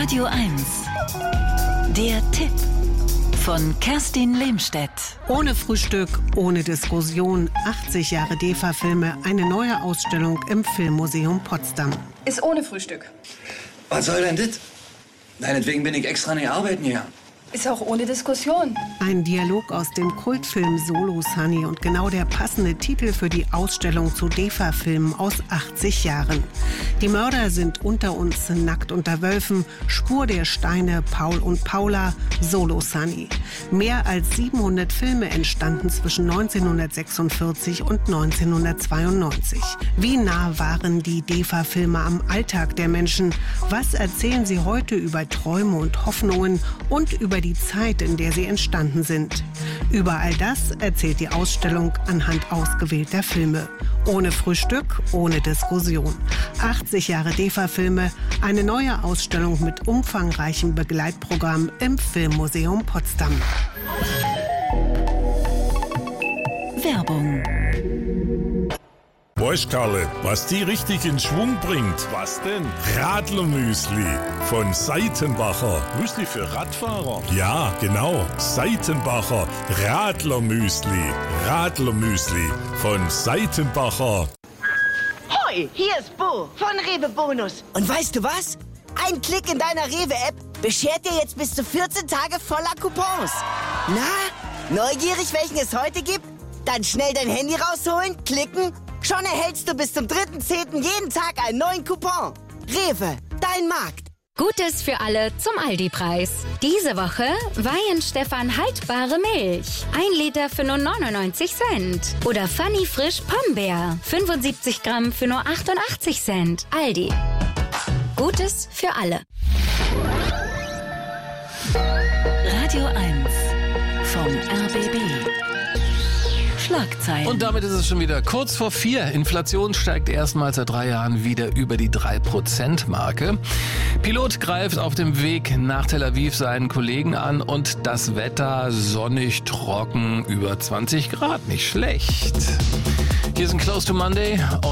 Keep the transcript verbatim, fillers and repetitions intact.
Radio eins. Der Tipp von Kerstin Lehmstedt. Ohne Frühstück, ohne Diskussion. achtzig Jahre D E F A-Filme, eine neue Ausstellung im Filmmuseum Potsdam. Ist ohne Frühstück. Was soll denn das? Deinetwegen bin ich extra nicht arbeiten hier. Ist auch ohne Diskussion. Ein Dialog aus dem Kultfilm Solo Sunny und genau der passende Titel für die Ausstellung zu D E F A-Filmen aus achtzig Jahren. Die Mörder sind unter uns, nackt unter Wölfen, Spur der Steine, Paul und Paula, Solo Sunny. Mehr als siebenhundert Filme entstanden zwischen neunzehnhundertsechsundvierzig und neunzehnhundertzweiundneunzig. Wie nah waren die D E F A-Filme am Alltag der Menschen? Was erzählen sie heute über Träume und Hoffnungen und über die Zeit, in der sie entstanden sind? Über all das erzählt die Ausstellung anhand ausgewählter Filme. Ohne Frühstück, ohne Diskussion. achtzig Jahre D E F A-Filme, eine neue Ausstellung mit umfangreichem Begleitprogramm im Filmmuseum Potsdam. Werbung. Weißt, Karle, was die richtig in Schwung bringt? Was denn? Radlermüsli von Seitenbacher. Müsli für Radfahrer? Ja, genau. Seitenbacher Radlermüsli. Radlermüsli von Seitenbacher. Hoi, hier ist Bo von Rewe Bonus. Und weißt du was? Ein Klick in deiner Rewe-App beschert dir jetzt bis zu vierzehn Tage voller Coupons. Na, neugierig, welchen es heute gibt? Dann schnell dein Handy rausholen, klicken. Schon erhältst du bis zum dritten zehnten jeden Tag einen neuen Coupon. Rewe, dein Markt. Gutes für alle zum Aldi-Preis. Diese Woche Weihenstephan haltbare Milch. ein Liter für nur neunundneunzig Cent. Oder Funny Frisch Pombeer. fünfundsiebzig Gramm für nur achtundachtzig Cent. Aldi. Gutes für alle. Radio eins vom R B B. Schlagzeilen. Und damit ist es schon wieder kurz vor vier. Inflation steigt erstmals seit drei Jahren wieder über die drei Prozent Marke. Pilot greift auf dem Weg nach Tel Aviv seinen Kollegen an und das Wetter sonnig, trocken, über zwanzig Grad. Nicht schlecht. Hier sind Close to Monday.